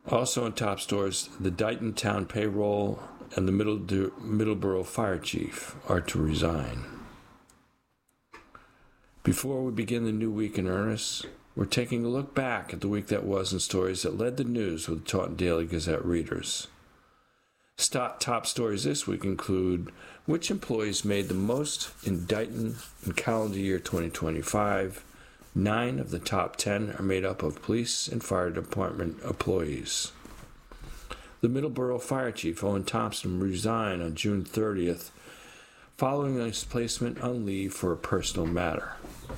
Also in top stories, the Dighton Town Payroll and the Middleborough Fire Chief are to resign. Before we begin the new week in earnest, we're taking a look back at the week that was in stories that led the news with the Taunton Daily Gazette readers. Top stories this week include which employees made the most in Dighton in calendar year 2025. 9 of the top 10 are made up of police and fire department employees. The Middleborough Fire Chief, Owen Thompson, resigned on June 30th following his placement on leave for a personal matter.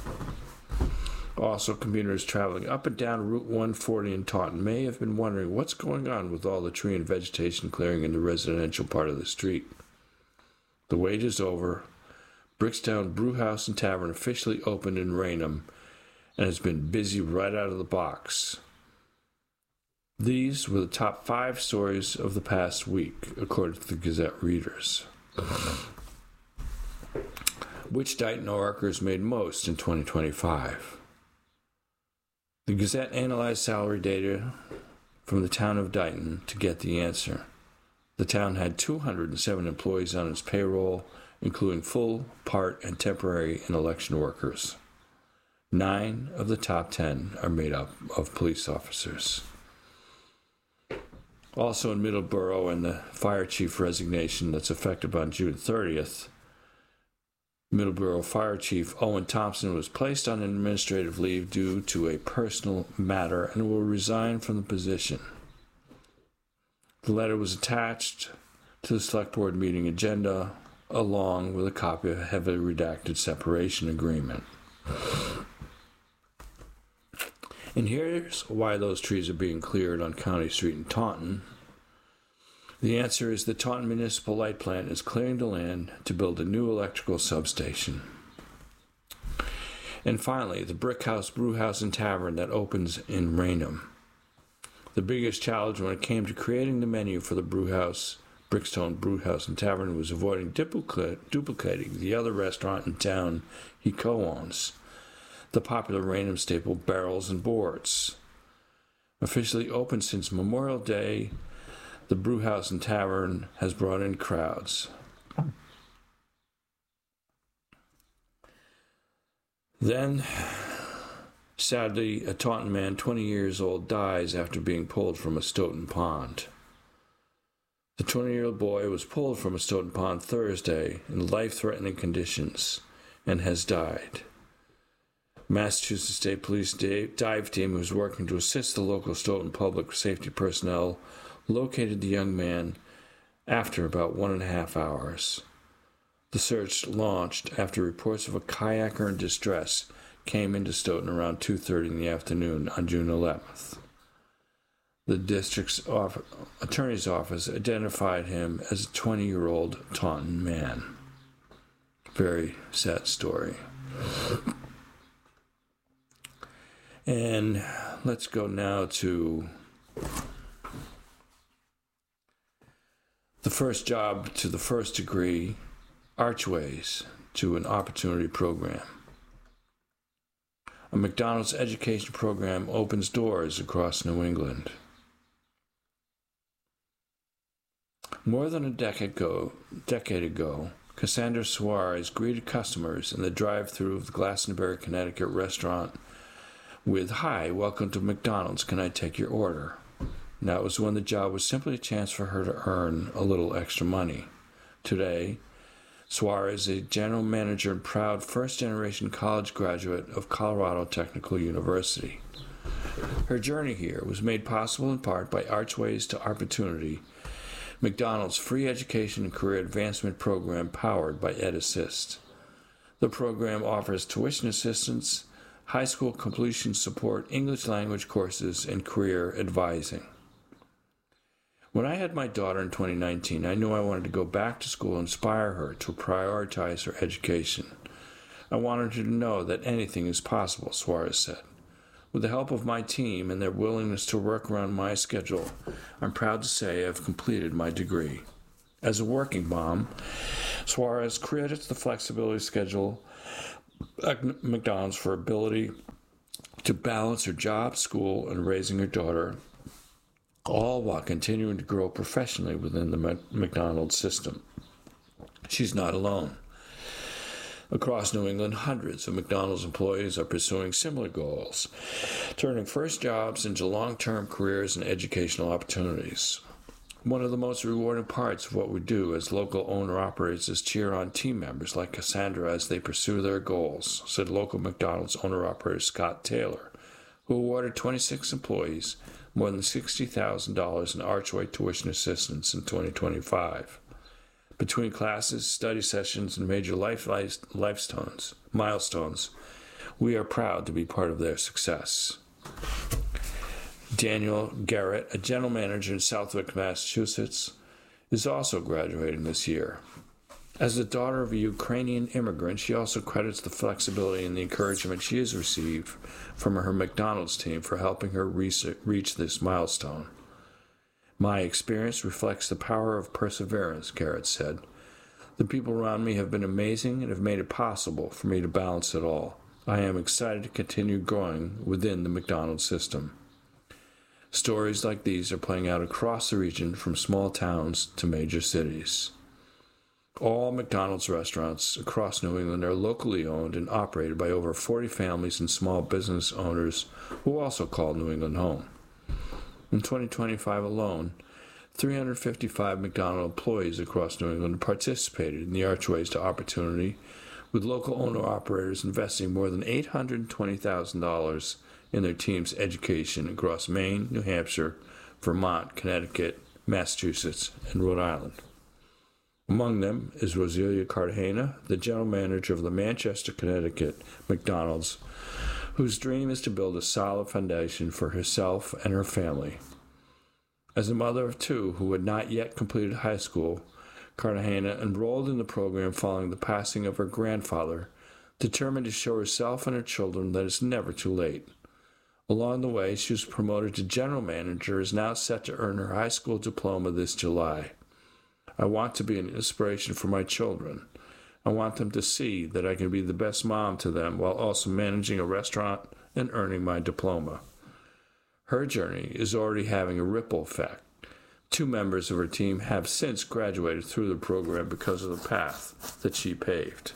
Also, commuters traveling up and down Route 140 in Taunton may have been wondering what's going on with all the tree and vegetation clearing in the residential part of the street. The wait is over. Brickstown Brewhouse and Tavern officially opened in Raynham and has been busy right out of the box. These were the top 5 stories of the past week, according to the Gazette readers. Which Dighton workers made most in 2025? The Gazette analyzed salary data from the town of Dighton to get the answer. The town had 207 employees on its payroll, including full, part, and temporary and election workers. 9 of the top 10 are made up of police officers. Also in Middleborough and the fire chief resignation that's effective on June 30th, Middleborough Fire Chief Owen Thompson was placed on administrative leave due to a personal matter and will resign from the position. The letter was attached to the Select Board meeting agenda along with a copy of a heavily redacted separation agreement. And here's why those trees are being cleared on County Street in Taunton. The answer is the Taunton Municipal Light Plant is clearing the land to build a new electrical substation. And finally, the Brickhouse Brewhouse and Tavern that opens in Raynham. The biggest challenge when it came to creating the menu for the Brickstone Brewhouse and Tavern was avoiding duplicating the other restaurant in town he co-owns, the popular Raynham staple Barrels and Boards. Officially open since Memorial Day, the Brewhouse and Tavern has brought in crowds. Then, sadly, a Taunton man 20 years old dies after being pulled from a Stoughton pond. The 20-year-old boy was pulled from a Stoughton pond Thursday in life-threatening conditions and has died. Massachusetts State Police dive team, who was working to assist the local Stoughton public safety personnel, located the young man after about 1.5 hours. The search launched after reports of a kayaker in distress came into Stoughton around 2:30 in the afternoon on June 11th. The district's attorney's office identified him as a 20-year-old Taunton man. Very sad story. And let's go now to the first job to the first degree, Archways to an Opportunity Program. A McDonald's education program opens doors across New England. More than a decade ago, Cassandra Suarez greeted customers in the drive-thru of the Glastonbury, Connecticut restaurant with, "Hi, welcome to McDonald's, can I take your order?" And that was when the job was simply a chance for her to earn a little extra money. Today, Suarez is a general manager and proud first-generation college graduate of Colorado Technical University. Her journey here was made possible in part by Archways to Opportunity, McDonald's free education and career advancement program powered by EdAssist. The program offers tuition assistance, high school completion support, English language courses, and career advising. When I had my daughter in 2019, I knew I wanted to go back to school and inspire her to prioritize her education. I wanted her to know that anything is possible, Suarez said. With the help of my team and their willingness to work around my schedule, I'm proud to say I've completed my degree. As a working mom, Suarez credits the flexibility schedule at McDonald's for ability to balance her job, school, and raising her daughter all while continuing to grow professionally within the McDonald's system. She's not alone. Across New England, hundreds of McDonald's employees are pursuing similar goals, turning first jobs into long-term careers and educational opportunities. One of the most rewarding parts of what we do as local owner-operators is cheer on team members like Cassandra as they pursue their goals, said local McDonald's owner-operator Scott Taylor, who awarded 26 employees more than $60,000 in Archway tuition assistance in 2025. Between classes, study sessions, and major milestones, we are proud to be part of their success. Daniel Garrett, a general manager in Southwick, Massachusetts, is also graduating this year. As the daughter of a Ukrainian immigrant, she also credits the flexibility and the encouragement she has received from her McDonald's team for helping her reach this milestone. My experience reflects the power of perseverance, Garrett said. The people around me have been amazing and have made it possible for me to balance it all. I am excited to continue growing within the McDonald's system. Stories like these are playing out across the region from small towns to major cities. All McDonald's restaurants across New England are locally owned and operated by over 40 families and small business owners who also call New England home. In 2025 alone, 355 McDonald's employees across New England participated in the Archways to Opportunity, with local owner-operators investing more than $820,000 in their team's education across Maine, New Hampshire, Vermont, Connecticut, Massachusetts, and Rhode Island. Among them is Roselia Cartagena, the general manager of the Manchester, Connecticut McDonald's, whose dream is to build a solid foundation for herself and her family. As a mother of two who had not yet completed high school, Cartagena enrolled in the program following the passing of her grandfather, determined to show herself and her children that it's never too late. Along the way, she was promoted to general manager and is now set to earn her high school diploma this July. I want to be an inspiration for my children. I want them to see that I can be the best mom to them while also managing a restaurant and earning my diploma. Her journey is already having a ripple effect. 2 members of her team have since graduated through the program because of the path that she paved.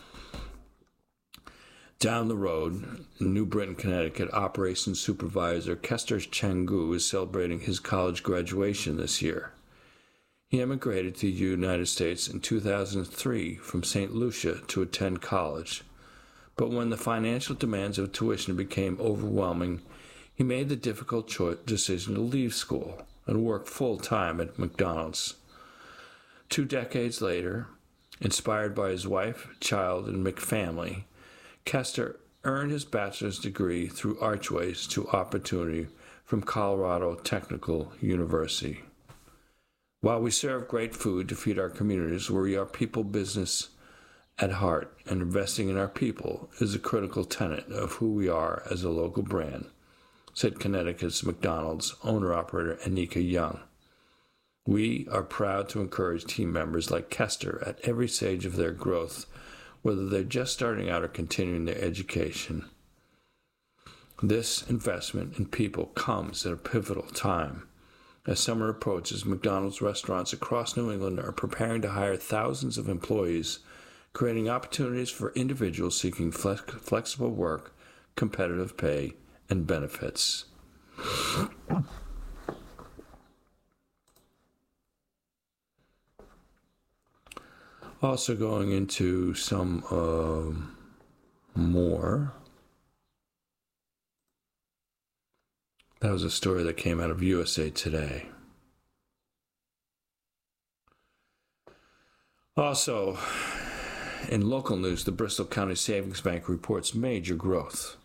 Down the road, in New Britain, Connecticut, Operations Supervisor Kester Changu is celebrating his college graduation this year. He immigrated to the United States in 2003 from St. Lucia to attend college, but when the financial demands of tuition became overwhelming, he made the difficult decision to leave school and work full-time at McDonald's. 2 decades later, inspired by his wife, child, and McFamily, Kester earned his bachelor's degree through Archways to Opportunity from Colorado Technical University. While we serve great food to feed our communities, we are people business at heart, and investing in our people is a critical tenet of who we are as a local brand, said Connecticut's McDonald's owner-operator Anika Young. We are proud to encourage team members like Kester at every stage of their growth, whether they're just starting out or continuing their education. This investment in people comes at a pivotal time. As summer approaches, McDonald's restaurants across New England are preparing to hire thousands of employees, creating opportunities for individuals seeking flexible work, competitive pay, and benefits. Also going into some more. That was a story that came out of USA Today. Also, in local news, the Bristol County Savings Bank reports major growth.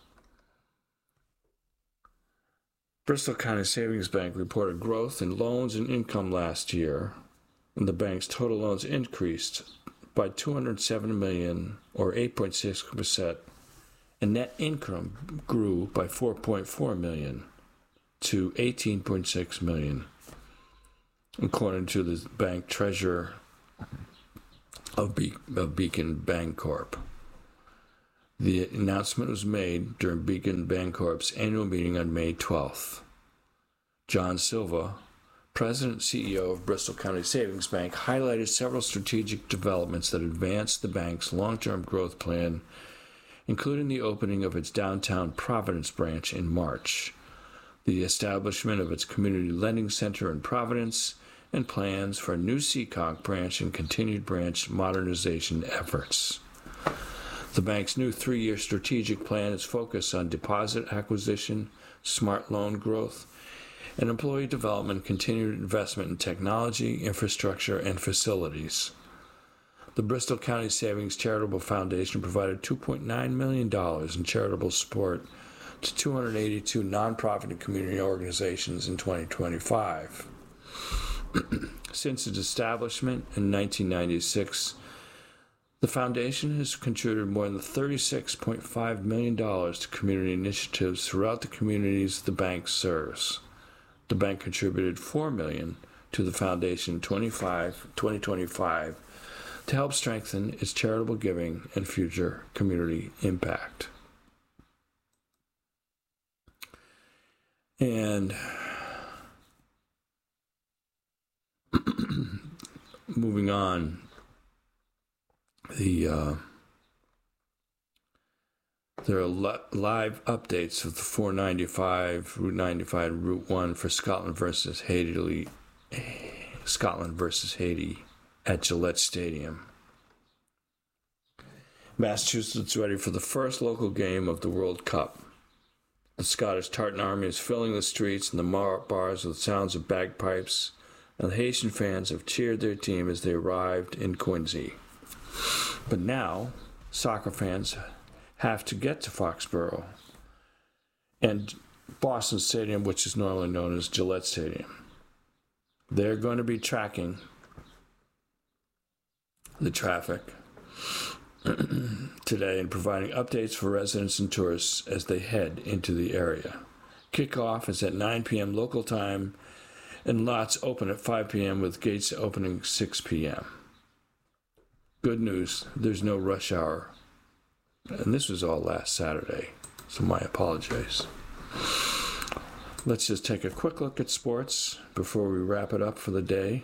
Bristol County Savings Bank reported growth in loans and income last year, and the bank's total loans increased by $207 million, or 8.6%, and net income grew by $4.4 million to $18.6 million, according to the bank treasurer of Beacon Bancorp. The announcement was made during Beacon Bancorp's annual meeting on May 12th. John Silva, President and CEO of Bristol County Savings Bank, highlighted several strategic developments that advanced the bank's long-term growth plan, including the opening of its downtown Providence branch in March, the establishment of its community lending center in Providence, and plans for a new Seekonk branch and continued branch modernization efforts. The bank's new 3-year strategic plan is focused on deposit acquisition, smart loan growth, and employee development, continued investment in technology, infrastructure, and facilities. The Bristol County Savings Charitable Foundation provided $2.9 million in charitable support to 282 nonprofit and community organizations in 2025. Since its establishment in 1996, the foundation has contributed more than $36.5 million to community initiatives throughout the communities the bank serves. The bank contributed $4 million to the foundation in 2025 to help strengthen its charitable giving and future community impact. And moving on, there are live updates of the 495, Route 95, and Route 1 for Scotland versus Haiti at Gillette Stadium. Massachusetts ready for the first local game of the World Cup. The Scottish Tartan Army is filling the streets and the bars with sounds of bagpipes, and the Haitian fans have cheered their team as they arrived in Quincy. But now, soccer fans have to get to Foxborough and Boston Stadium, which is normally known as Gillette Stadium. They're going to be tracking the traffic today and providing updates for residents and tourists as they head into the area. Kickoff is at 9 p.m. local time, and lots open at 5 p.m. with gates opening 6 p.m. Good news, there's no rush hour. And this was all last Saturday, so my apologies. Let's just take a quick look at sports before we wrap it up for the day.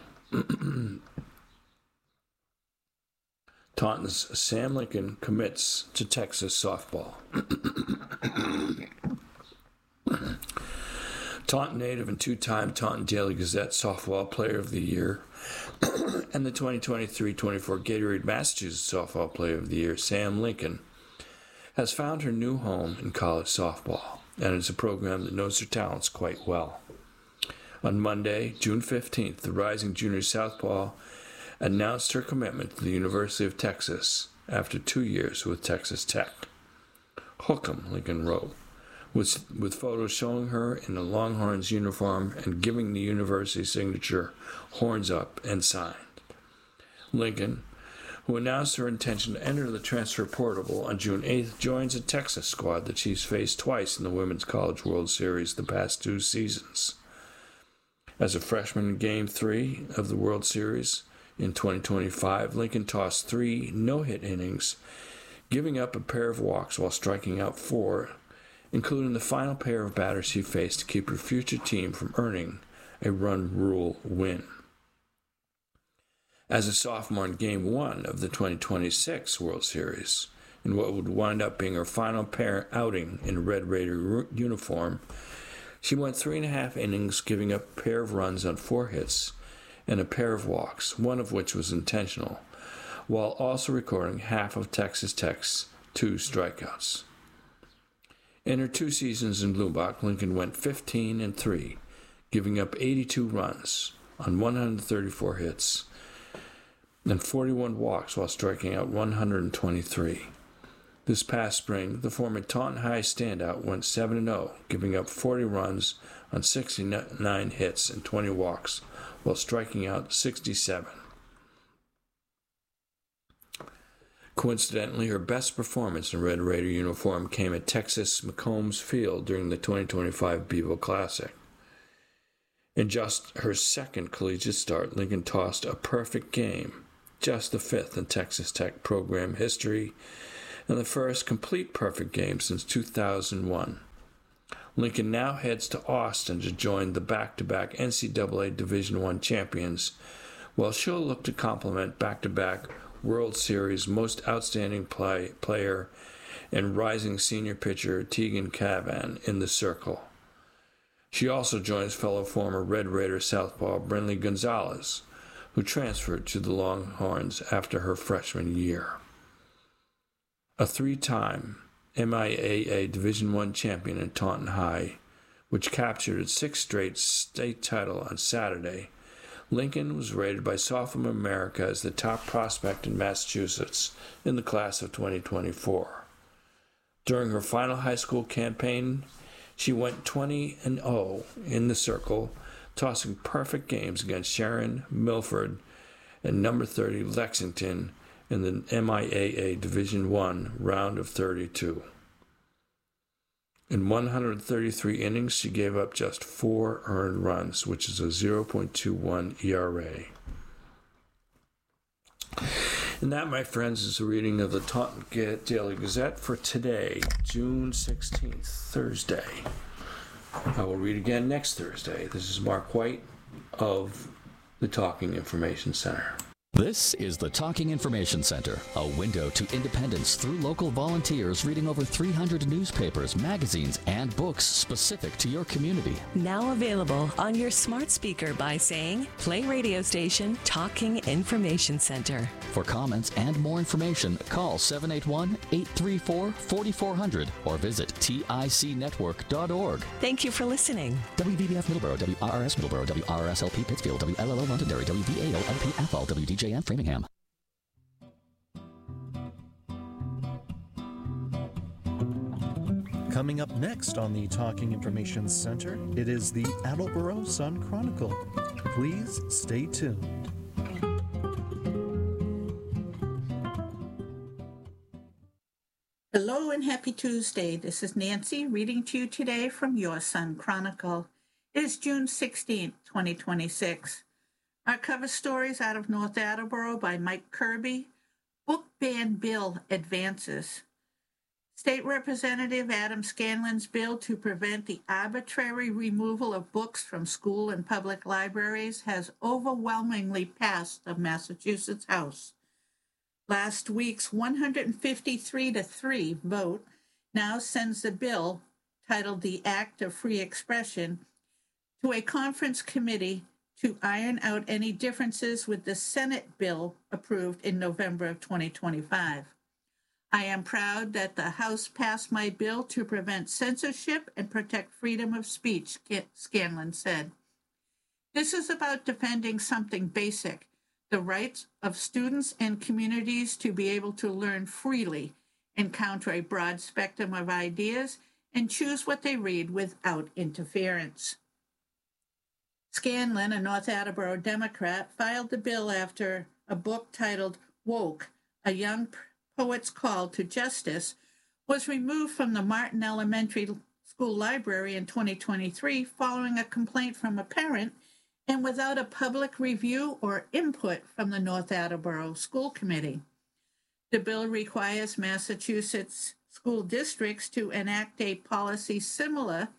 Taunton's Sam Lincoln commits to Texas softball. Taunton native and two-time Taunton Daily Gazette Softball Player of the Year and the 2023-24 Gatorade Massachusetts Softball Player of the Year, Sam Lincoln, has found her new home in college softball, and it's a program that knows her talents quite well. On Monday, June 15th, the rising junior southpaw announced her commitment to the University of Texas after 2 years with Texas Tech. Hook 'em, Lincoln wrote, with photos showing her in a Longhorns uniform and giving the university signature, horns up, and signed. Lincoln, who announced her intention to enter the transfer portal on June 8th, joins a Texas squad that she's faced twice in the Women's College World Series the past 2 seasons. As a freshman in Game 3 of the World Series in 2025, Lincoln tossed 3 no-hit innings, giving up a pair of walks while striking out 4, including the final pair of batters she faced to keep her future team from earning a run rule win. As a sophomore in Game 1 of the 2026 World Series, in what would wind up being her final pair outing in a Red Raider uniform, she went 3.5 innings, giving up a pair of runs on 4 hits and a pair of walks, one of which was intentional, while also recording half of Texas Tech's 2 strikeouts. In her 2 seasons in Bluebach, Lincoln went 15-3, giving up 82 runs on 134 hits and 41 walks while striking out 123. This past spring, the former Taunton High standout went 7-0, giving up 40 runs on 69 hits and 20 walks while striking out 67. Coincidentally, her best performance in Red Raider uniform came at Texas McCombs Field during the 2025 Bevo Classic. In just her second collegiate start, Lincoln tossed a perfect game, just the 5th in Texas Tech program history, and the first complete perfect game since 2001. Lincoln now heads to Austin to join the back-to-back NCAA Division I champions, while she'll look to complement back-to-back World Series most outstanding player and rising senior pitcher Tegan Cavan in the circle. She also joins fellow former Red Raider southpaw Brinley Gonzalez, who transferred to the Longhorns after her freshman year. A three-time MIAA Division I champion in Taunton High, which captured its sixth straight state title on Saturday, Lincoln was rated by Sophomore America as the top prospect in Massachusetts in the class of 2024. During her final high school campaign, she went 20-0 in the circle, tossing perfect games against Sharon, Milford, and number 30 Lexington in the MIAA Division I round of 32. In 133 innings, she gave up just 4 earned runs, which is a 0.21 ERA. And that, my friends, is a reading of the Taunton Daily Gazette for today, June 16th, Thursday. I will read again next Thursday. This is Mark White of the Talking Information Center. This is the Talking Information Center, a window to independence through local volunteers reading over 300 newspapers, magazines, and books specific to your community. Now available on your smart speaker by saying, play radio station Talking Information Center. For comments and more information, call 781-834-4400 or visit ticnetwork.org. Thank you for listening. WVBF Middleborough, WRRS Middleborough, WRSLP Pittsfield, WLLO Londonderry, WVAO LP Athol, WDJM Framingham. Coming up next on the Talking Information Center, it is the Attleboro Sun Chronicle. Please stay tuned. Hello and happy Tuesday. This is Nancy reading to you today from your Sun Chronicle. It is June 16th, 2026. Our cover stories out of North Attleboro by Mike Kirby. Book ban bill advances. State Representative Adam Scanlon's bill to prevent the arbitrary removal of books from school and public libraries has overwhelmingly passed the Massachusetts House. Last week's 153-3 vote now sends the bill, titled the Act of Free Expression, to a conference committee to iron out any differences with the Senate bill approved in November of 2025. I am proud that the House passed my bill to prevent censorship and protect freedom of speech, Scanlon said. This is about defending something basic, the rights of students and communities to be able to learn freely, encounter a broad spectrum of ideas, and choose what they read without interference. Scanlon, a North Attleboro Democrat, filed the bill after a book titled Woke, A Young Poet's Call to Justice, was removed from the Martin Elementary School Library in 2023 following a complaint from a parent and without a public review or input from the North Attleboro School Committee. The bill requires Massachusetts school districts to enact a policy similar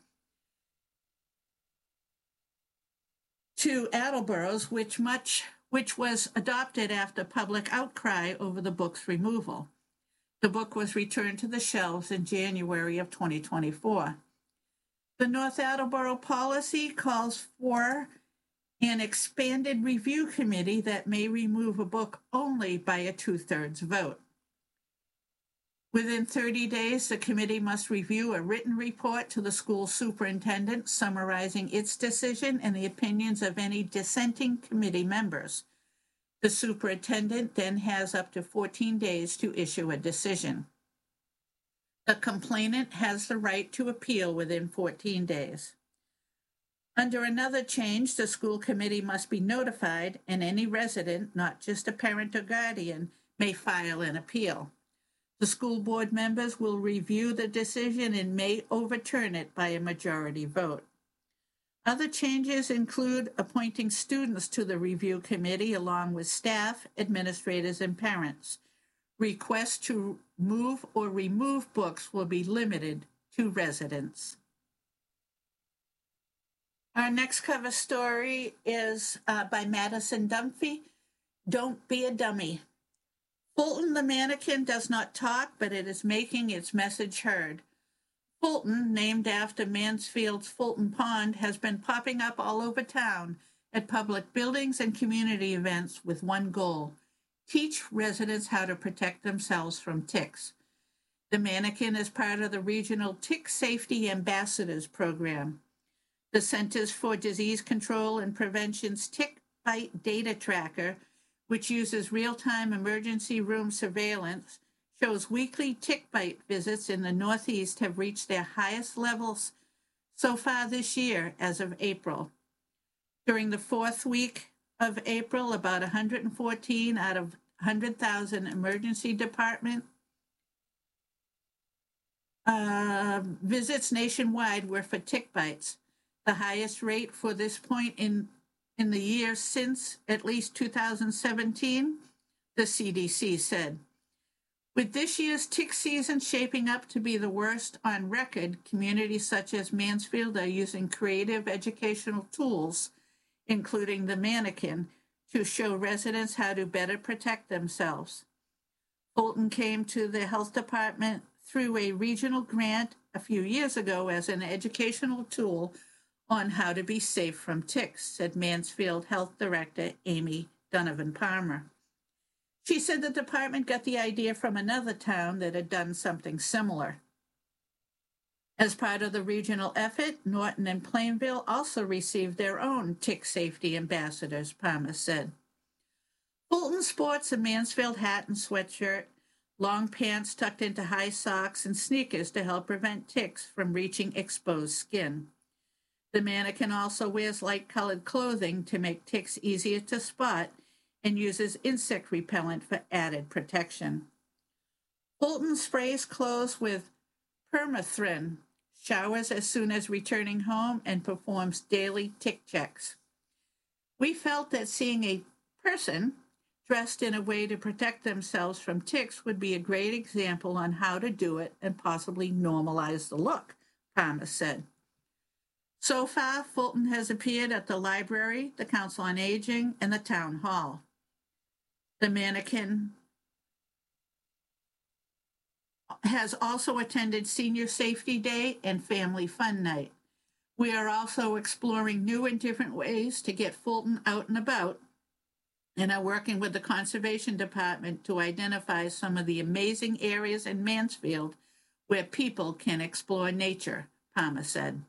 to Attleboro's, which was adopted after public outcry over the book's removal. The book was returned to the shelves in January of 2024. The North Attleboro policy calls for an expanded review committee that may remove a book only by a 2/3 vote. Within 30 days, the committee must review a written report to the school superintendent summarizing its decision and the opinions of any dissenting committee members. The superintendent then has up to 14 days to issue a decision. The complainant has the right to appeal within 14 days. Under another change, the school committee must be notified, and any resident, not just a parent or guardian, may file an appeal. The school board members will review the decision and may overturn it by a majority vote. Other changes include appointing students to the review committee along with staff, administrators, and parents. Requests to move or remove books will be limited to residents. Our next cover story is by Madison Dunphy. Don't be a dummy. Fulton the mannequin does not talk, but it is making its message heard. Fulton, named after Mansfield's Fulton Pond, has been popping up all over town at public buildings and community events with one goal: teach residents how to protect themselves from ticks. The mannequin is part of the Regional Tick Safety Ambassadors Program. The Centers for Disease Control and Prevention's Tick Bite Data Tracker, which uses real-time emergency room surveillance, shows weekly tick bite visits in the Northeast have reached their highest levels so far this year as of April. During the fourth week of April, about 114 out of 100,000 emergency department visits nationwide were for tick bites, the highest rate for this point in the year since at least 2017, the CDC said. With this year's tick season shaping up to be the worst on record, communities such as Mansfield are using creative educational tools, including the mannequin, to show residents how to better protect themselves. Fulton came to the health department through a regional grant a few years ago as an educational tool on how to be safe from ticks, said Mansfield Health Director Amy Donovan Palmer. She said the department got the idea from another town that had done something similar. As part of the regional effort, Norton and Plainville also received their own tick safety ambassadors, Palmer said. Fulton sports a Mansfield hat and sweatshirt, long pants tucked into high socks, and sneakers to help prevent ticks from reaching exposed skin. The mannequin also wears light-colored clothing to make ticks easier to spot and uses insect repellent for added protection. Fulton sprays clothes with permethrin, showers as soon as returning home, and performs daily tick checks. We felt that seeing a person dressed in a way to protect themselves from ticks would be a great example on how to do it and possibly normalize the look, Palmer said. So far, Fulton has appeared at the library, the Council on Aging, and the Town Hall. The mannequin has also attended Senior Safety Day and Family Fun Night. We are also exploring new and different ways to get Fulton out and about, and are working with the Conservation Department to identify some of the amazing areas in Mansfield where people can explore nature, Palmer said.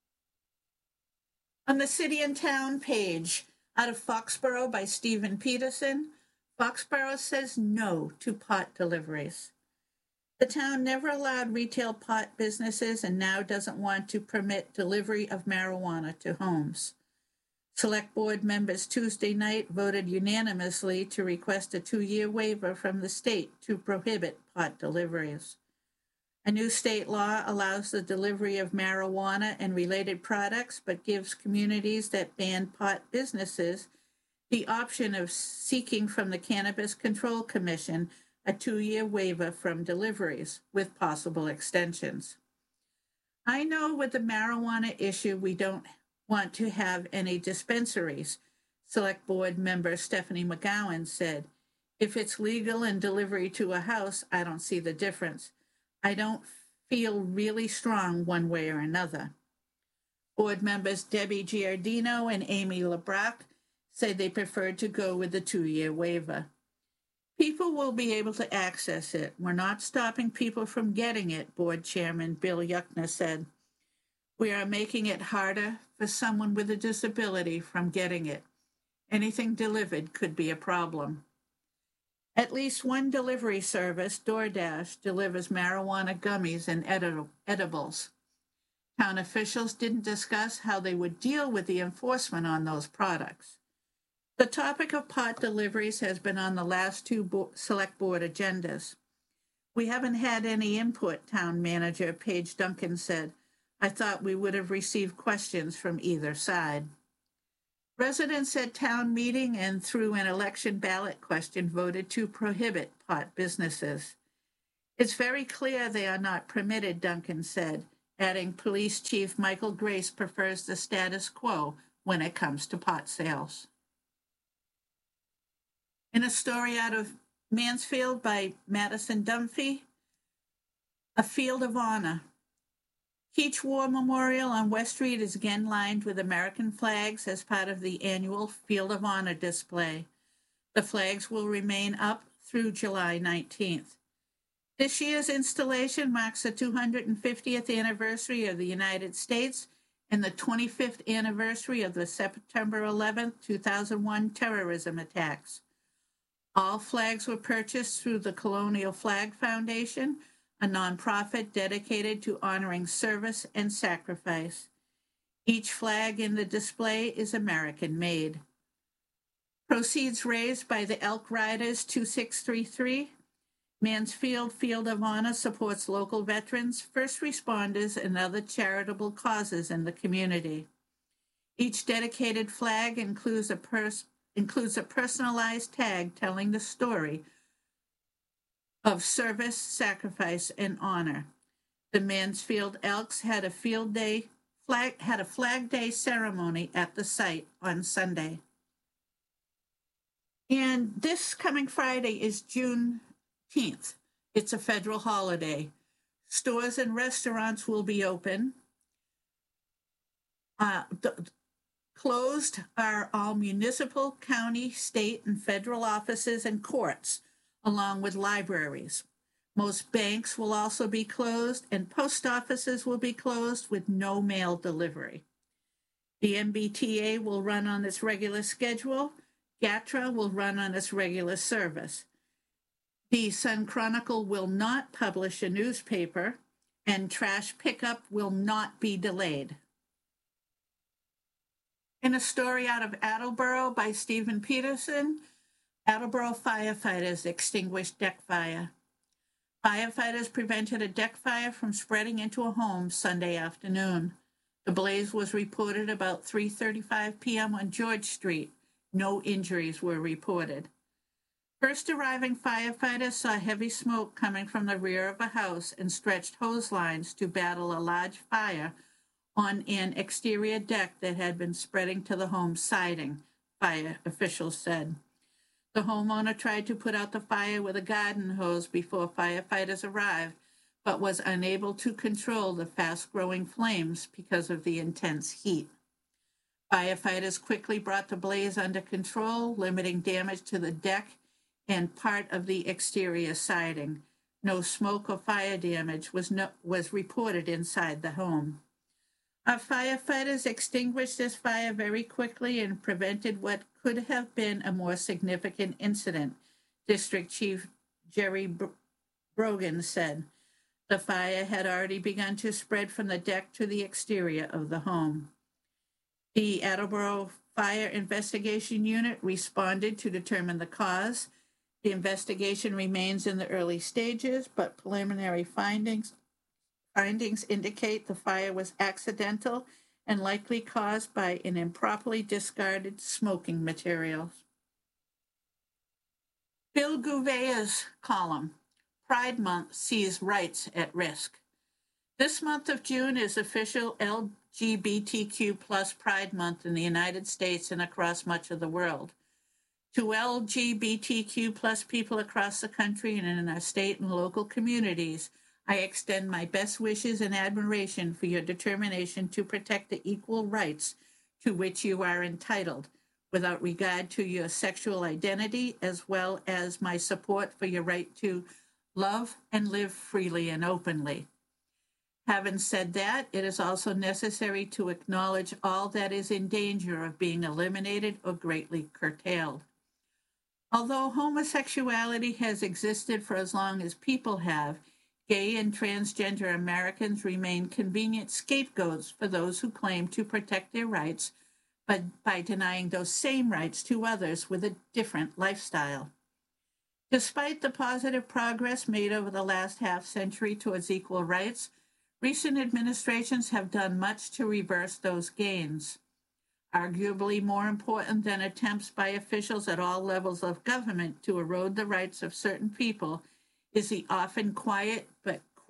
On the City and Town page, out of Foxborough by Stephen Peterson, Foxborough says no to pot deliveries. The town never allowed retail pot businesses and now doesn't want to permit delivery of marijuana to homes. Select Board members Tuesday night voted unanimously to request a 2-year waiver from the state to prohibit pot deliveries. A new state law allows the delivery of marijuana and related products, but gives communities that ban pot businesses the option of seeking from the Cannabis Control Commission a 2-year waiver from deliveries, with possible extensions. I know with the marijuana issue we don't want to have any dispensaries, Select Board member Stephanie McGowan said. If it's legal and delivery to a house, I don't see the difference. I don't feel really strong one way or another. Board members Debbie Giardino and Amy LeBrock say they preferred to go with the 2-year waiver. People will be able to access it. We're not stopping people from getting it, Board Chairman Bill Yuckner said. We are making it harder for someone with a disability from getting it. Anything delivered could be a problem. At least one delivery service, DoorDash, delivers marijuana gummies and edibles. Town officials didn't discuss how they would deal with the enforcement on those products. The topic of pot deliveries has been on the last 2 Select Board agendas. We haven't had any input, Town Manager Paige Duncan said. I thought we would have received questions from either side. Residents at town meeting and through an election ballot question voted to prohibit pot businesses. It's very clear they are not permitted, Duncan said. adding Police Chief Michael Grace prefers the status quo when it comes to pot sales. In a story out of Mansfield by Madison Dunphy, A Field of Honor. Keach War Memorial on West Street is again lined with American flags as part of the annual Field of Honor display. The flags will remain up through July 19th. This year's installation marks the 250th anniversary of the United States and the 25th anniversary of the September 11, 2001 terrorism attacks. All flags were purchased through the Colonial Flag Foundation, a nonprofit dedicated to honoring service and sacrifice. Each flag in the display is American-made. Proceeds raised by the Elk Riders 2633. Mansfield Field of Honor supports local veterans, first responders, and other charitable causes in the community. Each dedicated flag includes a personalized tag telling the story of service, sacrifice, and honor. The Mansfield Elks had a Flag Day ceremony at the site on Sunday. And this coming Friday is Juneteenth. It's a federal holiday. Stores and restaurants will be open. Closed are all municipal, county, state, and federal offices and courts, along with libraries. Most banks will also be closed, and post offices will be closed with no mail delivery. The MBTA will run on its regular schedule. GATRA will run on its regular service. The Sun Chronicle will not publish a newspaper, and trash pickup will not be delayed. In a story out of Attleboro by Stephen Peterson, Attleboro firefighters extinguished deck fire. Firefighters prevented a deck fire from spreading into a home Sunday afternoon. The blaze was reported about 3:35 p.m. on George Street. No injuries were reported. First arriving firefighters saw heavy smoke coming from the rear of a house and stretched hose lines to battle a large fire on an exterior deck that had been spreading to the home's siding, fire officials said. The homeowner tried to put out the fire with a garden hose before firefighters arrived, but was unable to control the fast-growing flames because of the intense heat. Firefighters quickly brought the blaze under control, limiting damage to the deck and part of the exterior siding. No smoke or fire damage was reported inside the home. Our firefighters extinguished this fire very quickly and prevented what could have been a more significant incident, District Chief Jerry Brogan said. The fire had already begun to spread from the deck to the exterior of the home. The Attleboro Fire Investigation Unit responded to determine the cause. The investigation remains in the early stages, but preliminary findings indicate the fire was accidental and likely caused by an improperly discarded smoking materials. Bill Gouvea's column, Pride Month Sees Rights at Risk. This month of June is official LGBTQ plus Pride Month in the United States and across much of the world. To LGBTQ plus people across the country and in our state and local communities, I extend my best wishes and admiration for your determination to protect the equal rights to which you are entitled, without regard to your sexual identity, as well as my support for your right to love and live freely and openly. Having said that, it is also necessary to acknowledge all that is in danger of being eliminated or greatly curtailed. Although homosexuality has existed for as long as people have, gay and transgender Americans remain convenient scapegoats for those who claim to protect their rights, but by denying those same rights to others with a different lifestyle. Despite the positive progress made over the last half-century towards equal rights, recent administrations have done much to reverse those gains. Arguably more important than attempts by officials at all levels of government to erode the rights of certain people is the often quiet but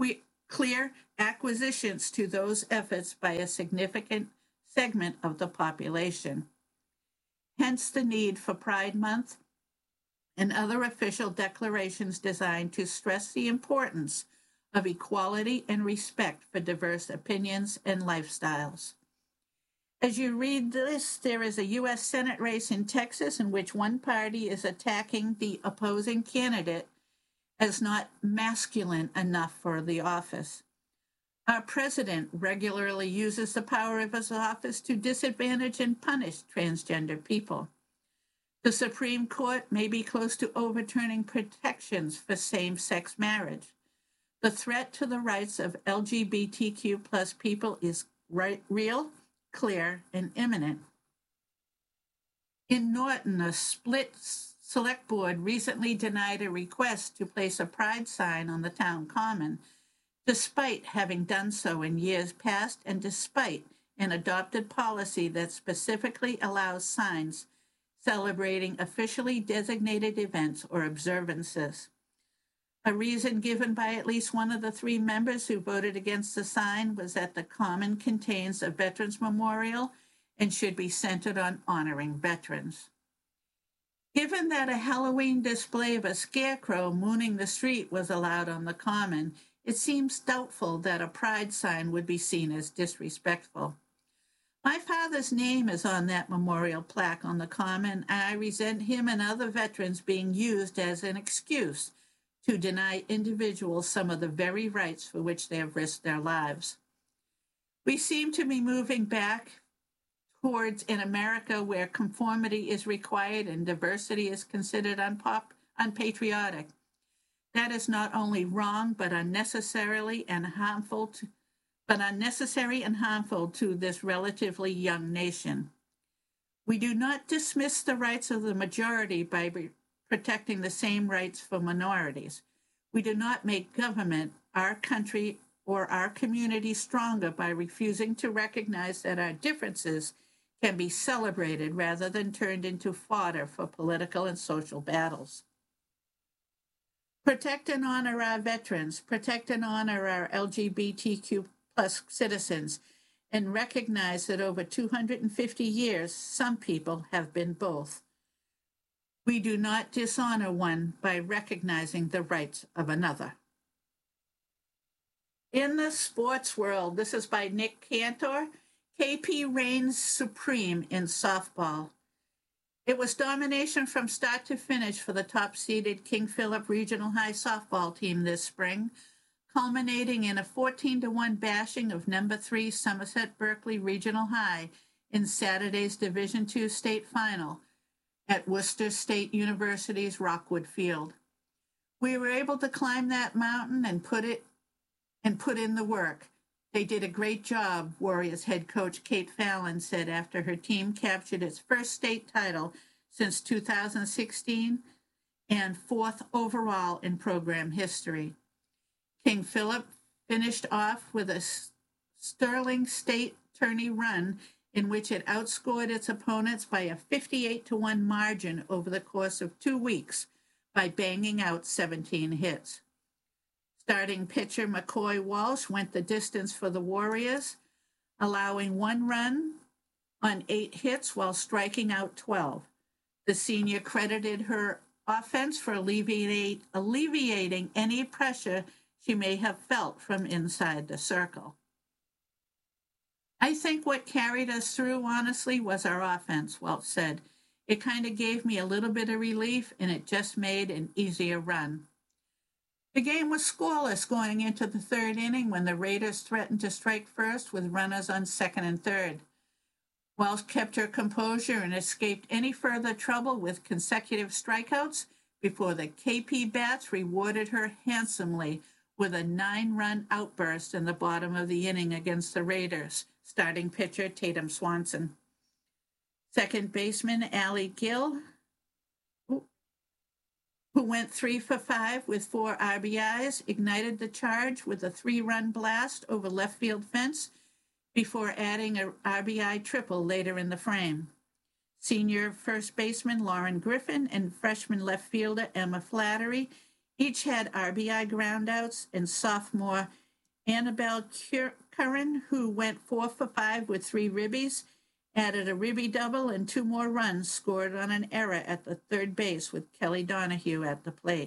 clear acquisitions to those efforts by a significant segment of the population. Hence the need for Pride Month and other official declarations designed to stress the importance of equality and respect for diverse opinions and lifestyles. As you read this, there is a U.S. Senate race in Texas in which one party is attacking the opposing candidate as not masculine enough for the office. Our president regularly uses the power of his office to disadvantage and punish transgender people. The Supreme Court may be close to overturning protections for same-sex marriage. The threat to the rights of LGBTQ plus people is real, clear, and imminent. In Norton, a split select board recently denied a request to place a pride sign on the town common, despite having done so in years past and despite an adopted policy that specifically allows signs celebrating officially designated events or observances. A reason given by at least one of the three members who voted against the sign was that the common contains a veterans memorial and should be centered on honoring veterans. Given that a Halloween display of a scarecrow mooning the street was allowed on the common, it seems doubtful that a pride sign would be seen as disrespectful. My father's name is on that memorial plaque on the common, and I resent him and other veterans being used as an excuse to deny individuals some of the very rights for which they have risked their lives. We seem to be moving back towards an America where conformity is required and diversity is considered unpatriotic. That is not only wrong, but unnecessary and harmful to this relatively young nation. We do not dismiss the rights of the majority by protecting the same rights for minorities. We do not make government, our country, or our community stronger by refusing to recognize that our differences can be celebrated rather than turned into fodder for political and social battles. Protect and honor our veterans, protect and honor our LGBTQ plus citizens, and recognize that over 250 years, some people have been both. We do not dishonor one by recognizing the rights of another. In the sports world, this is by Nick Cantor, KP reigns supreme in softball. It was domination from start to finish for the top-seeded King Philip Regional High softball team this spring, culminating in a 14-1 bashing of number 3 Somerset Berkeley Regional High in Saturday's Division II state final at Worcester State University's Rockwood Field. We were able to climb that mountain and put in the work. They did a great job, Warriors head coach Kate Fallon said after her team captured its first state title since 2016 and 4th overall in program history. King Philip finished off with a sterling state tourney run in which it outscored its opponents by a 58-1 margin over the course of 2 weeks by banging out 17 hits. Starting pitcher McCoy Walsh went the distance for the Warriors, allowing 1 run on 8 hits while striking out 12. The senior credited her offense for alleviating any pressure she may have felt from inside the circle. I think what carried us through, honestly, was our offense, Welch said. It kind of gave me a little bit of relief, and it just made an easier run. The game was scoreless going into the 3rd inning when the Raiders threatened to strike first with runners on 2nd and 3rd. Welch kept her composure and escaped any further trouble with consecutive strikeouts before the KP bats rewarded her handsomely with a 9-run outburst in the bottom of the inning against the Raiders, starting pitcher Tatum Swanson. Second baseman Allie Gill, who went 3 for 5 with 4 RBIs, ignited the charge with a 3-run blast over left field fence before adding an RBI triple later in the frame. Senior first baseman Lauren Griffin and freshman left fielder Emma Flattery each had RBI groundouts, and sophomore Annabelle Curran, who went 4 for 5 with 3 ribbies, added a ribby double and 2 more runs scored on an error at the third base with Kelly Donahue at the plate.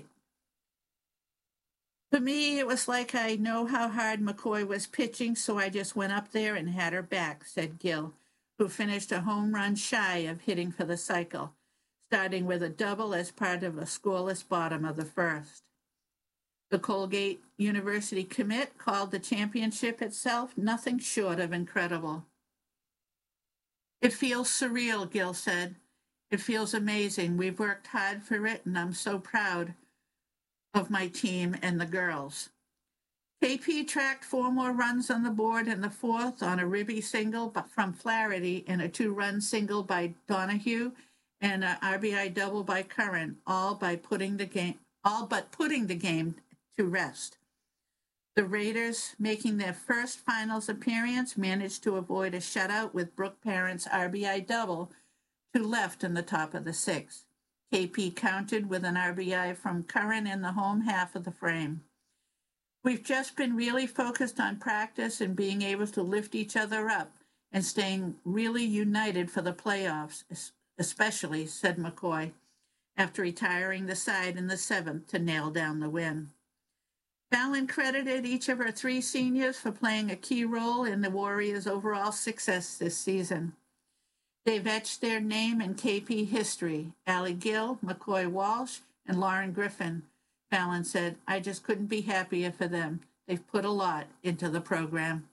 For me, it was like I know how hard McCoy was pitching, so I just went up there and had her back, said Gill, who finished a home run shy of hitting for the cycle, starting with a double as part of a scoreless bottom of the first. The Colgate University commit called the championship itself nothing short of incredible. It feels surreal, Gill said. It feels amazing. We've worked hard for it, and I'm so proud of my team and the girls. KP tracked 4 more runs on the board in the fourth on a ribby single from Flaherty and a 2-run single by Donahue and an RBI double by Curran, all but putting the game to rest. The Raiders, making their first finals appearance, managed to avoid a shutout with Brooke Parent's RBI double to left in the top of the 6th. KP countered with an RBI from Curran in the home half of the frame. We've just been really focused on practice and being able to lift each other up and staying really united for the playoffs, especially, said McCoy, after retiring the side in the 7th to nail down the win. Fallon credited each of her 3 seniors for playing a key role in the Warriors' overall success this season. They've etched their name in KP history. Allie Gill, McCoy Walsh, and Lauren Griffin, Fallon said. I just couldn't be happier for them. They've put a lot into the program.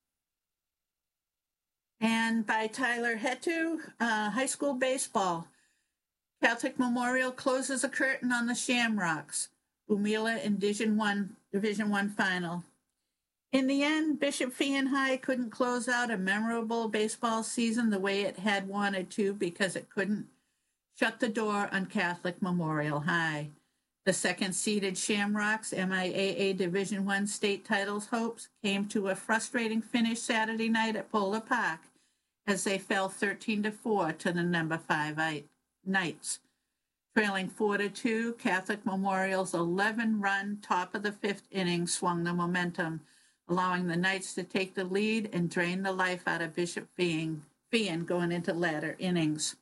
And by Tyler Hetu, high school baseball. Catholic Memorial closes a curtain on the Shamrocks. Bumila in Division One final. In the end, Bishop Feehan High couldn't close out a memorable baseball season the way it had wanted to because it couldn't shut the door on Catholic Memorial High. The second-seeded Shamrocks MIAA Division I state titles hopes came to a frustrating finish Saturday night at Polar Park as they fell 13-4 to the number 5 Knights. Trailing 4-2, Catholic Memorial's 11-run top of the 5th inning swung the momentum, allowing the Knights to take the lead and drain the life out of Bishop Feehan going into latter innings.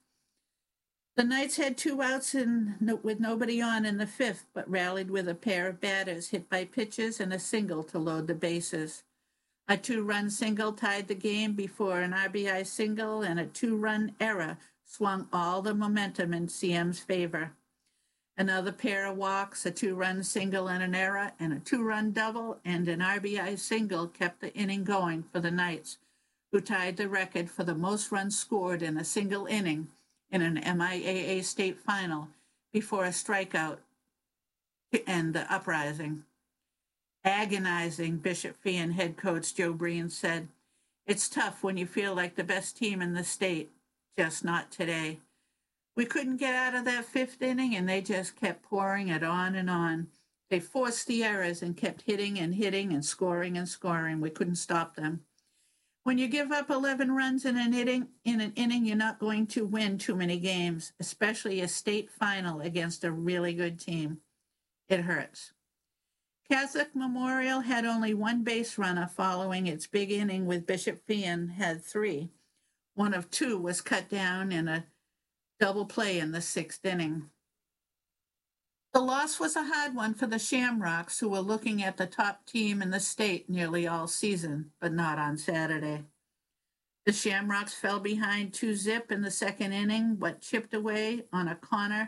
The Knights had 2 outs with nobody on in the 5th, but rallied with a pair of batters hit by pitches and a single to load the bases. A 2-run single tied the game before an RBI single and a 2-run error swung all the momentum in CM's favor. Another pair of walks, a 2-run single and an error, and a 2-run double and an RBI single kept the inning going for the Knights, who tied the record for the most runs scored in a single inning in an MIAA state final before a strikeout to end the uprising. Agonizing, Bishop Feehan head coach Joe Breen said, "It's tough when you feel like the best team in the state, just not today. We couldn't get out of that 5th inning, and they just kept pouring it on and on. They forced the errors and kept hitting and scoring and scoring. We couldn't stop them. When you give up 11 runs in an inning, you're not going to win too many games, especially a state final against a really good team. It hurts." Catholic Memorial had only 1 base runner following its big inning with Bishop Feehan had 3. One of 2 was cut down in a double play in the 6th inning. The loss was a hard one for the Shamrocks, who were looking at the top team in the state nearly all season, but not on Saturday. The Shamrocks fell behind 2-0 in the 2nd inning, but chipped away on a Connor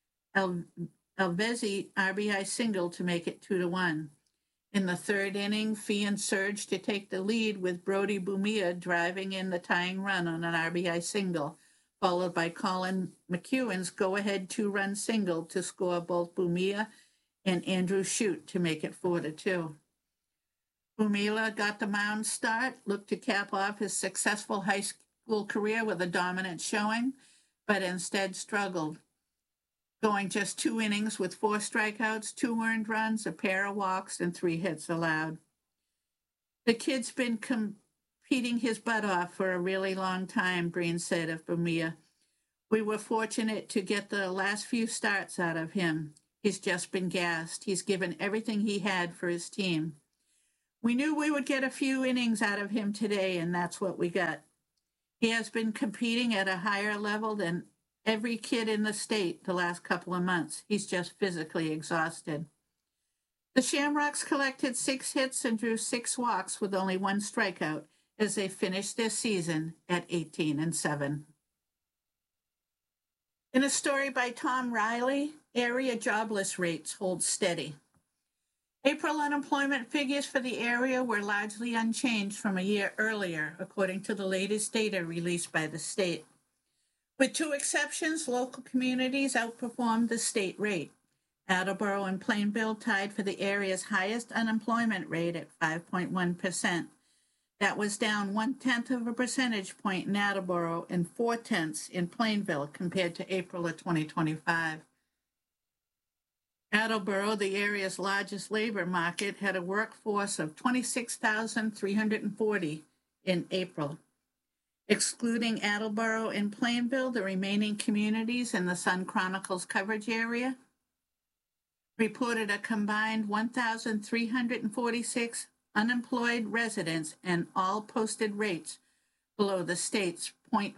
Alvezi RBI single to make it 2-1. In the 3rd inning, Feehan surged to take the lead with Brody Bumia driving in the tying run on an RBI single, followed by Colin McEwen's go-ahead 2-run single to score both Bumia and Andrew Shute to make it 4-2. Bumila got the mound start, looked to cap off his successful high school career with a dominant showing, but instead struggled, going just 2 innings with 4 strikeouts, 2 earned runs, a pair of walks, and 3 hits allowed. The kid's been competing his butt off for a really long time, Breen said of Bumia. We were fortunate to get the last few starts out of him. He's just been gassed. He's given everything he had for his team. We knew we would get a few innings out of him today, and that's what we got. He has been competing at a higher level than every kid in the state the last couple of months. He's just physically exhausted. The Shamrocks collected 6 hits and drew 6 walks with only 1 strikeout as they finished their season at 18-7. In a story by Tom Riley, area jobless rates hold steady. April unemployment figures for the area were largely unchanged from a year earlier, according to the latest data released by the state. With 2 exceptions, local communities outperformed the state rate. Attleboro and Plainville tied for the area's highest unemployment rate at 5.1%. That was down 0.1 of a percentage point in Attleboro and 0.4 in Plainville compared to April of 2025. Attleboro, the area's largest labor market, had a workforce of 26,340 in April. Excluding Attleboro and Plainville, the remaining communities in the Sun Chronicle's coverage area reported a combined 1,346 unemployed residents, and all posted rates below the state's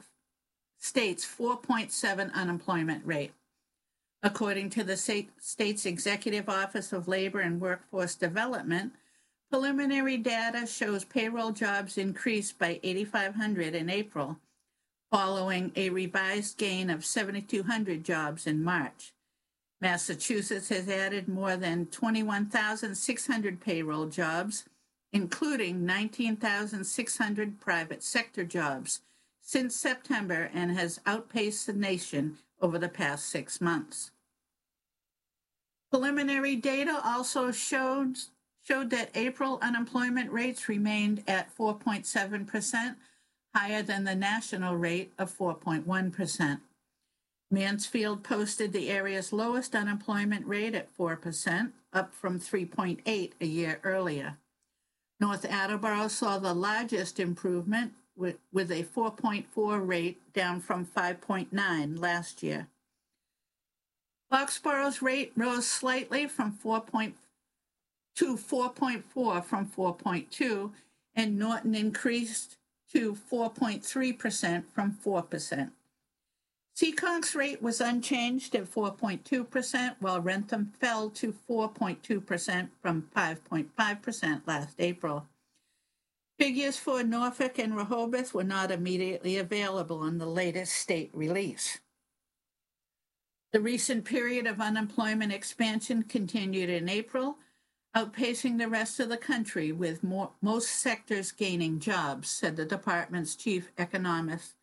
4.7 unemployment rate. According to the state's Executive Office of Labor and Workforce Development, preliminary data shows payroll jobs increased by 8,500 in April, following a revised gain of 7,200 jobs in March. Massachusetts has added more than 21,600 payroll jobs, including 19,600 private sector jobs, since September, and has outpaced the nation over the past 6 months. Preliminary data also showed that April unemployment rates remained at 4.7%, higher than the national rate of 4.1%. Mansfield posted the area's lowest unemployment rate at 4%, up from 3.8% a year earlier. North Attleboro saw the largest improvement with a 4.4 rate, down from 5.9 last year. Foxborough's rate rose slightly from 4.4 from 4.2, and Norton increased to 4.3% from 4%. Seekonk's rate was unchanged at 4.2%, while Rentham fell to 4.2% from 5.5% last April. Figures for Norfolk and Rehoboth were not immediately available in the latest state release. The recent period of unemployment expansion continued in April, outpacing the rest of the country, with most sectors gaining jobs, said the department's chief economist,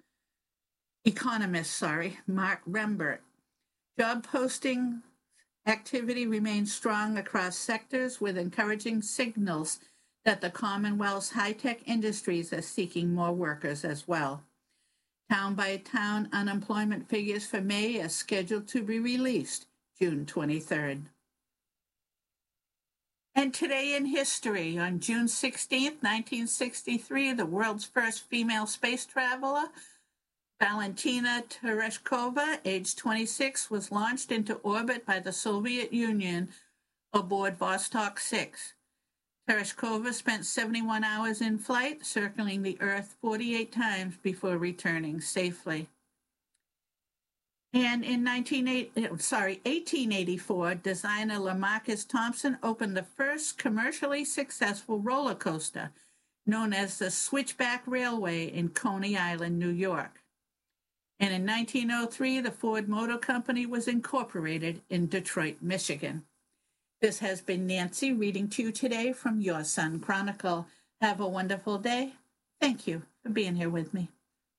Mark Rembert. Job posting activity remains strong across sectors, with encouraging signals that the Commonwealth's high-tech industries are seeking more workers as well. Town-by-town unemployment figures for May are scheduled to be released June 23rd. And today in history, on June 16, 1963, the world's first female space traveler, Valentina Tereshkova, age 26, was launched into orbit by the Soviet Union aboard Vostok 6. Tereshkova spent 71 hours in flight, circling the Earth 48 times before returning safely. And in 1884, designer LaMarcus Thompson opened the first commercially successful roller coaster, known as the Switchback Railway in Coney Island, New York. And in 1903, the Ford Motor Company was incorporated in Detroit, Michigan. This has been Nancy reading to you today from Your Sun Chronicle. Have a wonderful day. Thank you for being here with me.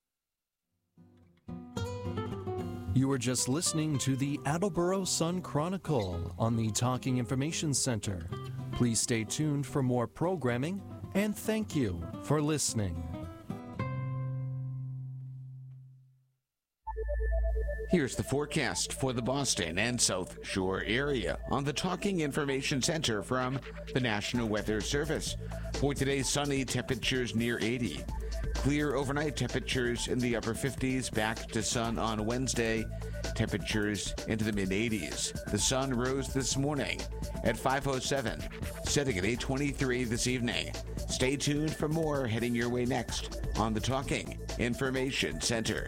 You were just listening to the Attleboro Sun Chronicle on the Talking Information Center. Please stay tuned for more programming, and thank you for listening. Here's the forecast for the Boston and South Shore area on the Talking Information Center from the National Weather Service. For today, sunny, temperatures near 80. Clear overnight, temperatures in the upper 50s, back to sun on Wednesday, temperatures into the mid-80s. The sun rose this morning at 5:07, setting at 8:23 this evening. Stay tuned for more heading your way next on the Talking Information Center.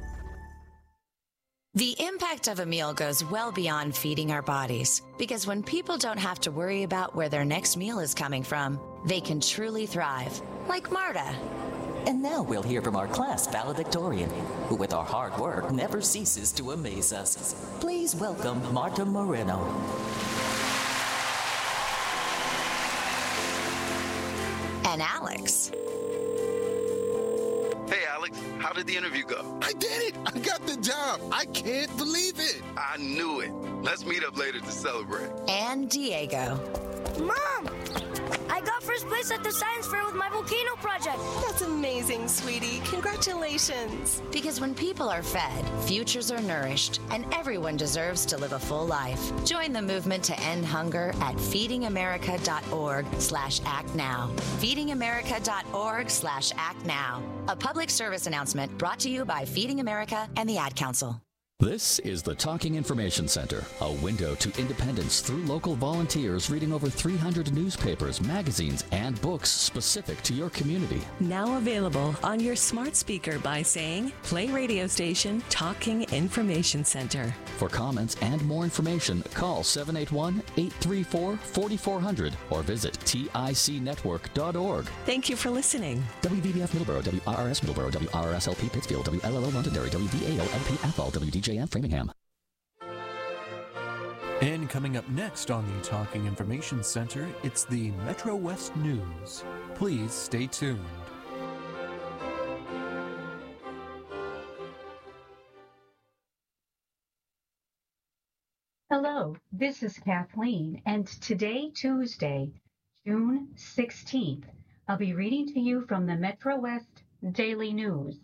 The impact of a meal goes well beyond feeding our bodies, because when people don't have to worry about where their next meal is coming from, they can truly thrive, like Marta. And now we'll hear from our class valedictorian, who with our hard work never ceases to amaze us. Please welcome Marta Moreno. And Alex. Hey, Alex, how did the interview go? I did it! I got the job! I can't believe it! I knew it. Let's meet up later to celebrate. And Diego. Mom! I got first place at the science fair with my volcano project. That's amazing, sweetie. Congratulations. Because when people are fed, futures are nourished, and everyone deserves to live a full life. Join the movement to end hunger at feedingamerica.org/actnow. feedingamerica.org/actnow. A public service announcement brought to you by Feeding America and the Ad Council. This is the Talking Information Center, a window to independence through local volunteers reading over 300 newspapers, magazines, and books specific to your community. Now available on your smart speaker by saying, play radio station Talking Information Center. For comments and more information, call 781-834-4400 or visit ticnetwork.org. Thank you for listening. WVBF Middleborough, WRRS Middleborough, WRSLP Pittsfield, WLLO Londonderry, WVAO-LP Athol, WDJM Framingham. And coming up next on the Talking Information Center, it's the Metro West News. Please stay tuned. Hello, this is Kathleen, and today, Tuesday, June 16th, I'll be reading to you from the Metro West Daily News.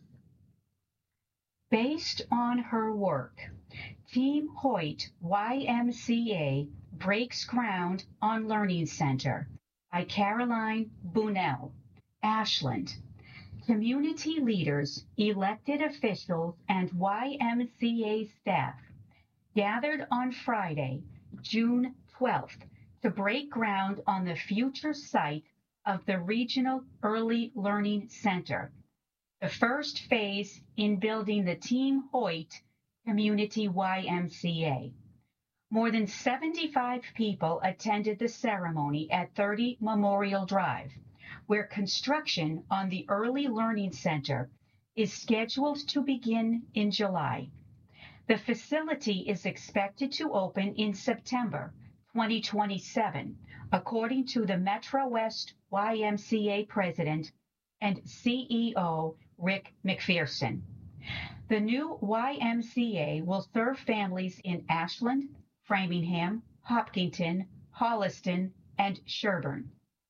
Based on her work, Team Hoyt YMCA breaks ground on Learning Center by Caroline Bunnell, Ashland. Community leaders, elected officials, and YMCA staff gathered on Friday, June 12th, to break ground on the future site of the Regional Early Learning Center, the first phase in building the Team Hoyt Community YMCA. More than 75 people attended the ceremony at 30 Memorial Drive, where construction on the Early Learning Center is scheduled to begin in July. The facility is expected to open in September 2027, according to the Metro West YMCA president and CEO Rick McPherson. The new YMCA will serve families in Ashland, Framingham, Hopkinton, Holliston, and Sherburne,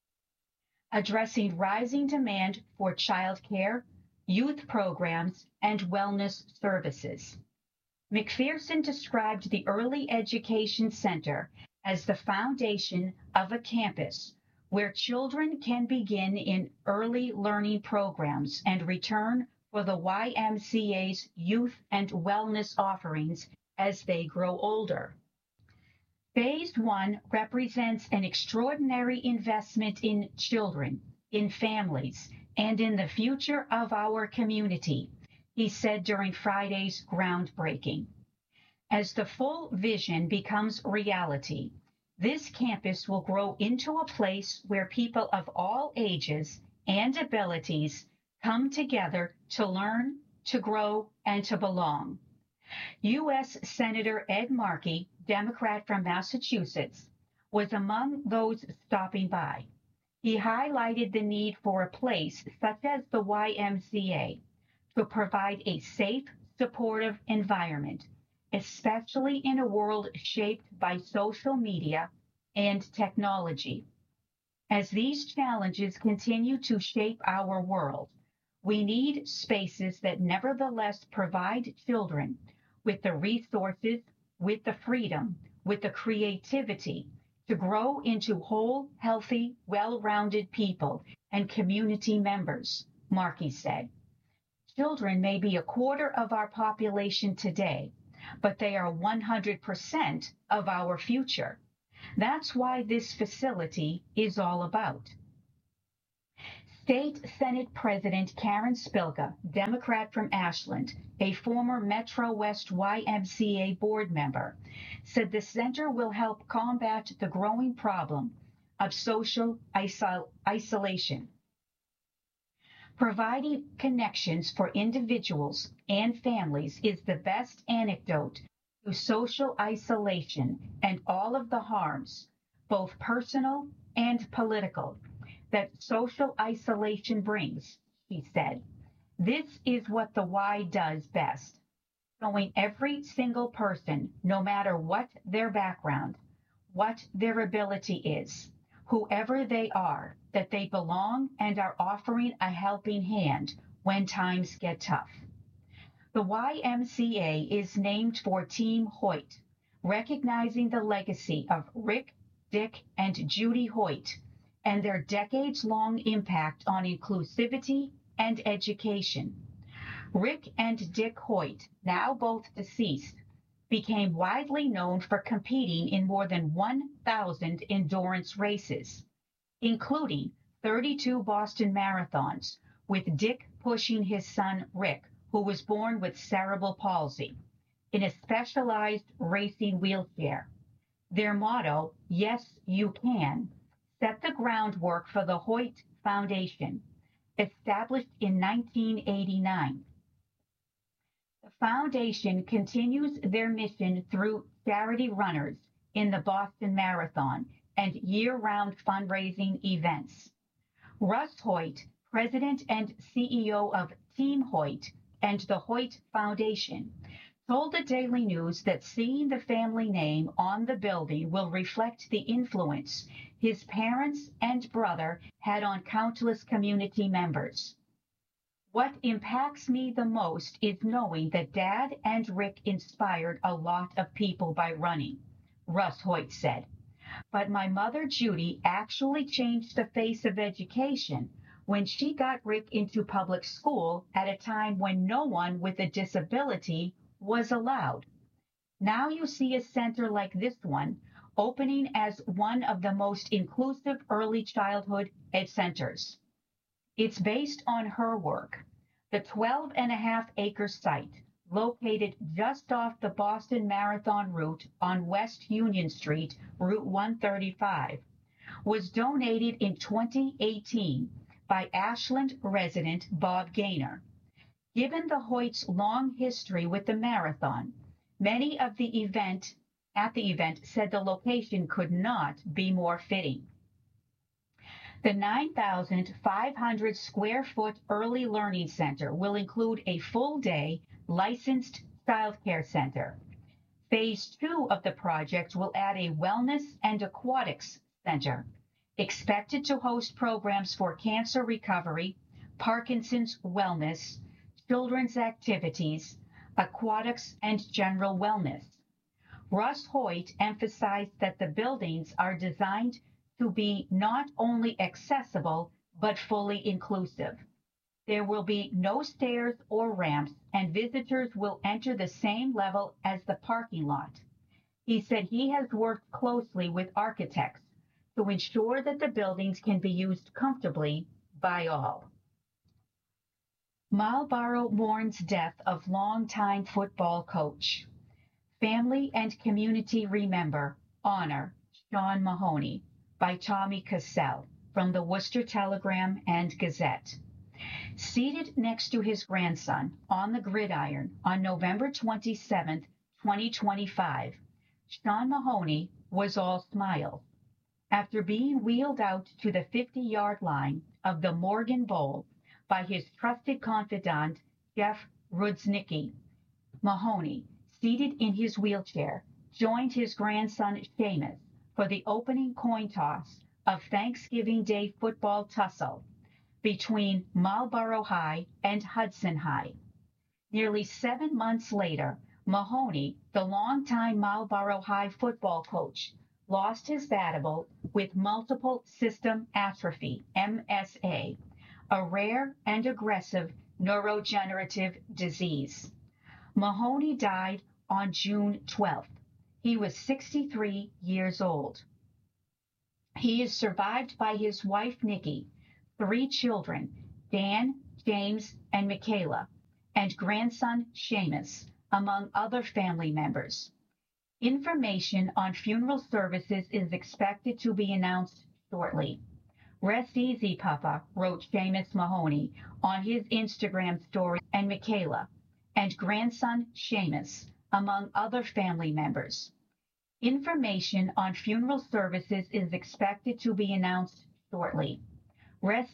addressing rising demand for childcare, youth programs, and wellness services. McPherson described the Early Education Center as the foundation of a campus where children can begin in early learning programs and return for the YMCA's youth and wellness offerings as they grow older. Phase 1 represents an extraordinary investment in children, in families, and in the future of our community, he said during Friday's groundbreaking. As the full vision becomes reality, this campus will grow into a place where people of all ages and abilities come together to learn, to grow, and to belong. U.S. Senator Ed Markey, Democrat from Massachusetts, was among those stopping by. He highlighted the need for a place such as the YMCA to provide a safe, supportive environment, especially in a world shaped by social media and technology. As these challenges continue to shape our world, we need spaces that nevertheless provide children with the resources, with the freedom, with the creativity to grow into whole, healthy, well-rounded people and community members, Markey said. Children may be a quarter of our population today, but they are 100% of our future. That's why this facility is all about. State Senate President Karen Spilka, Democrat from Ashland, a former Metro West YMCA board member, said the center will help combat the growing problem of social isolation. Providing connections for individuals and families is the best antidote to social isolation and all of the harms, both personal and political, that social isolation brings, she said. This is what the Y does best, showing every single person, no matter what their background, what their ability is, whoever they are, that they belong and are offering a helping hand when times get tough. The YMCA is named for Team Hoyt, recognizing the legacy of Rick, Dick, and Judy Hoyt and their decades-long impact on inclusivity and education. Rick and Dick Hoyt, now both deceased, became widely known for competing in more than 1,000 endurance races, including 32 Boston marathons, with Dick pushing his son Rick, who was born with cerebral palsy, in a specialized racing wheelchair. Their motto, "Yes, you can," set the groundwork for the Hoyt Foundation, established in 1989. The foundation continues their mission through charity runners in the Boston Marathon and year-round fundraising events. Russ Hoyt, president and CEO of Team Hoyt and the Hoyt Foundation, told the Daily News that seeing the family name on the building will reflect the influence his parents and brother had on countless community members. What impacts me the most is knowing that Dad and Rick inspired a lot of people by running, Russ Hoyt said. But my mother, Judy, actually changed the face of education when she got Rick into public school at a time when no one with a disability was allowed. Now you see a center like this one opening as one of the most inclusive early childhood ed centers. It's based on her work. The 12.5-acre site, located just off the Boston Marathon route on West Union Street, Route 135, was donated in 2018 by Ashland resident Bob Gaynor. Given the Hoyts' long history with the marathon, many at the event said the location could not be more fitting. The 9,500 square foot Early Learning Center will include a full-day licensed childcare center. Phase 2 of the project will add a wellness and aquatics center, expected to host programs for cancer recovery, Parkinson's wellness, children's activities, aquatics, and general wellness. Russ Hoyt emphasized that the buildings are designed to be not only accessible, but fully inclusive. There will be no stairs or ramps, and visitors will enter the same level as the parking lot. He said he has worked closely with architects to ensure that the buildings can be used comfortably by all. Marlboro mourns death of longtime football coach. Family and community remember, honor Sean Mahoney, by Tommy Cassell from the Worcester Telegram and Gazette. Seated next to his grandson on the gridiron on November 27, 2025, Sean Mahoney was all smiles. After being wheeled out to the 50-yard line of the Morgan Bowl by his trusted confidant, Jeff Rudnicki, Mahoney, seated in his wheelchair, joined his grandson Seamus for the opening coin toss of Thanksgiving Day football tussle between Marlboro High and Hudson High. Nearly 7 months later, Mahoney, the longtime Marlboro High football coach, lost his battle with multiple system atrophy, MSA, a rare and aggressive neurodegenerative disease. Mahoney died on June 12th. He was 63 years old. He is survived by his wife, Nikki, 3 children, Dan, James, and Michaela, and grandson, Seamus, among other family members. Information on funeral services is expected to be announced shortly. Rest easy, Papa, wrote Seamus Mahoney on his Instagram story, and Michaela, and grandson, Seamus, among other family members. Information on funeral services is expected to be announced shortly. Rest